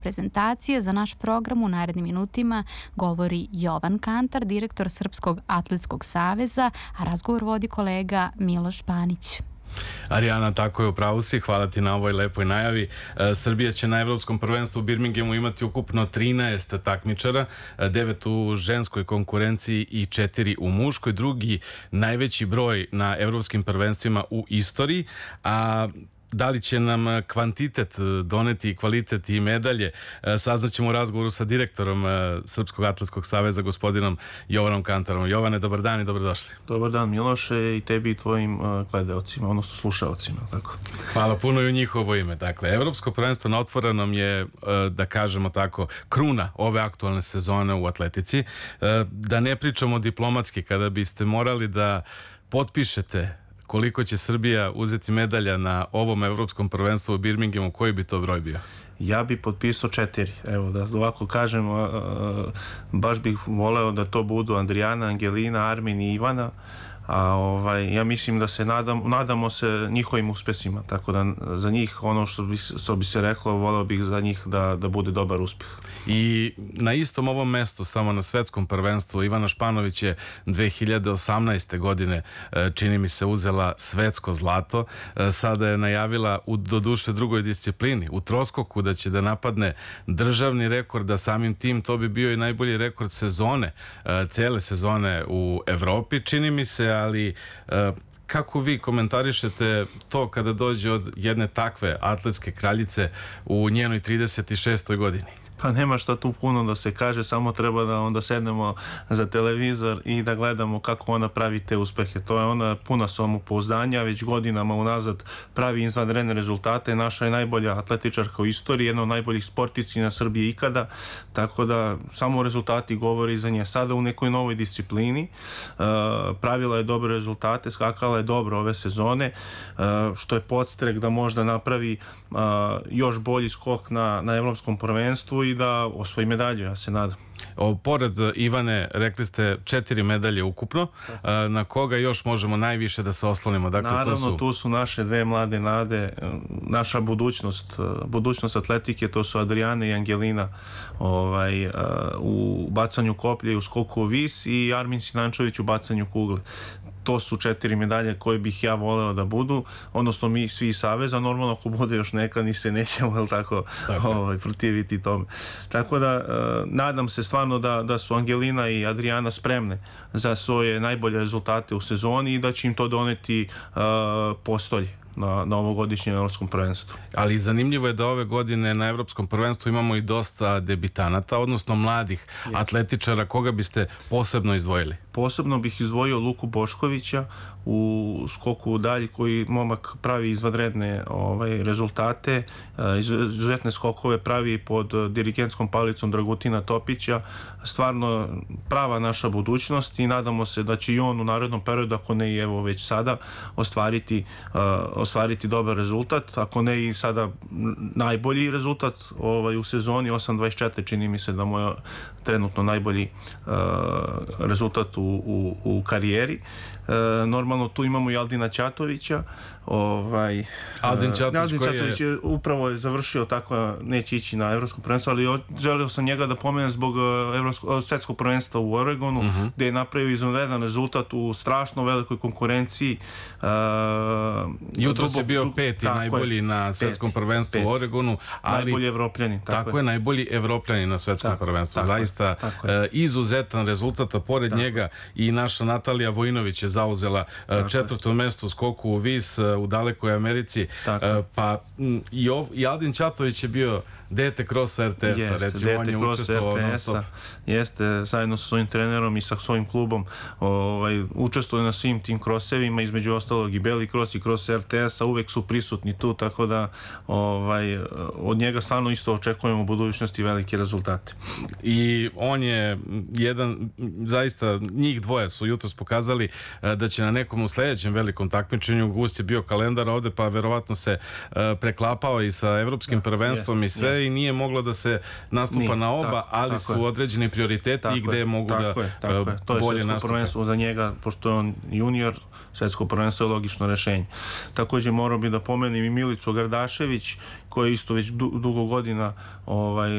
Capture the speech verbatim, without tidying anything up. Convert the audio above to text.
prezentacije. Za naš program u narednim minutima govori Jovan Kantar, direktor Srpskog atletskog saveza, a razgovor vodi kolega Miloš Panić. Arijana, tako je, u pravu si, hvala ti na ovoj lepoj najavi. E, Srbija će na Evropskom prvenstvu u Birminghamu imati ukupno trinaest takmičara, devet u ženskoj konkurenciji i četiri u muškoj, drugi najveći broj na evropskim prvenstvima u istoriji, a da li će nam kvantitet doneti kvalitet i medalje, saznaćemo u razgovoru sa direktorom Srpskog atletskog saveza, gospodinom Jovanom Kantarom. Jovane, dobar dan i dobrodošli. Dobar dan, Miloše, i tebi i tvojim gledaocima, odnosno slušaocima. Tako. Hvala puno i u njihovo ime. Dakle, Evropsko prvenstvo na otvorenom je, da kažemo tako, kruna ove aktualne sezone u atletici. Da ne pričamo diplomatski, kada biste morali da potpišete koliko će Srbija uzeti medalja na ovom evropskom prvenstvu u Birminghamu, koji bi to broj bio? Ja bi potpisao četiri. Evo, da ovako kažem, baš bih voleo da to budu Andrijana, Angelina, Armin i Ivana, a ovaj, ja mislim da se nadam, nadamo se njihovim uspesima, tako da za njih, ono što bi, što bi se reklo, voleo bih za njih da, da bude dobar uspeh. I na istom ovom mestu, samo na svetskom prvenstvu, Ivana Španović je dve hiljade osamnaeste. godine, čini mi se, uzela svetsko zlato. Sada je najavila u doduše drugoj disciplini, u troskoku, da će da napadne državni rekord, da samim tim to bi bio i najbolji rekord sezone, cele sezone u Evropi, čini mi se, ali kako vi komentarišete to kada dođe od jedne takve atletske kraljice u njenoj trideset šestoj. godini? Pa nema šta tu puno da se kaže, samo treba da onda sednemo za televizor i da gledamo kako ona pravi te uspehe. To je ona puna samopouzdanja, već godinama unazad pravi izvanredne rezultate. Naša je najbolja atletičarka u istoriji, jedna od najboljih sportici na Srbiji ikada, tako da samo rezultati govore za nje. Sada u nekoj novoj disciplini, pravila je dobre rezultate, skakala je dobro ove sezone, što je podstrek da možda napravi još bolji skok na, na evropskom prvenstvu i da osvoji medalju, ja se nadam. O, pored Ivane, rekli ste četiri medalje ukupno. Na koga još možemo najviše da se oslonimo? Dakle, naravno, to su... tu su naše dve mlade nade, naša budućnost, budućnost atletike, to su Adrijana i Angelina ovaj, u bacanju koplje i u skoku u vis, i Armin Sinančević u bacanju kugle. To su četiri medalje koje bih ja voleo da budu, odnosno mi svi iz saveza. Normalno, ako bude još neka, ni se nećemo, jel tako, tako. Ovaj, protiviti tome. Tako da, uh, nadam se stvarno da, da su Angelina i Adrijana spremne za svoje najbolje rezultate u sezoni i da će im to doneti uh, postolje na, na ovogodišnjem evropskom prvenstvu. Ali zanimljivo je da ove godine na evropskom prvenstvu imamo i dosta debitanata, odnosno mladih yes. atletičara. Koga biste posebno izdvojili? Posebno bih izdvojio Luku Boškovića u skoku dalje, koji momak pravi izvanredne ovaj, rezultate, izuzetne skokove pravi pod dirigentskom palicom Dragutina Topića. Stvarno prava naša budućnost i nadamo se da će i on u narednom periodu, ako ne i evo već sada, ostvariti, uh, ostvariti dobar rezultat, ako ne i sada najbolji rezultat ovaj, u sezoni. Osam dvadeset četiri čini mi se da mu je trenutno najbolji uh, rezultat u, u, u karijeri. E, normalno tu imamo i Aldina Ćatovića. Ovaj, Aldin Ćatović, Aldin Ćatović je, je upravo je završio, tako neće ići na evropsko prvenstvo, ali želio sam njega da pomenem zbog evropsko, svetskog prvenstva u Oregonu, uh -huh. gde je napravio izvanredan rezultat u strašno velikoj konkurenciji. Uh, Jutro se bio peti najbolji je, na svetskom peti, prvenstvu peti. u Oregonu, ali najbolji Evropljani. Tako, tako je, najbolji Evropljani na svetskom tako, prvenstvu. Tako, Zaista tako uh, izuzetan rezultat, a pored tako. njega i naša Natalija Vojinović je zauzela uh, četvrto mesto u skoku u vis uh, u dalekoj Americi. Uh, pa m, i, ov, i Aldin Ćatović je bio dete krosa er te es-a, recimo, on je učestvovao non stop. Jeste, zajedno sa svojim trenerom i sa svojim klubom ovaj, učestvuje na svim tim krosevima, između ostalog i Beli kros i kros er te es-a, uvek su prisutni tu, tako da ovaj, od njega stvarno isto očekujemo u budućnosti velike rezultate. I on je jedan, zaista, njih dvoje su jutros pokazali da će na nekom u sledećem velikom takmičenju, gust je bio kalendar ovde, pa verovatno se preklapao i sa evropskim da, prvenstvom jest, i sve, jest. I nije moglo da se nastupa nije, na oba, tako, ali tako su je. određeni prioriteti tako i gde je, mogu tako da je, tako je. To je bolje nastupe. Prvenstvo za njega, pošto je on junior, svetsko prvenstvo je logično rešenje. Takođe morao bi da pomenem i Milicu Gardašević, koja isto već dugo godina ovaj,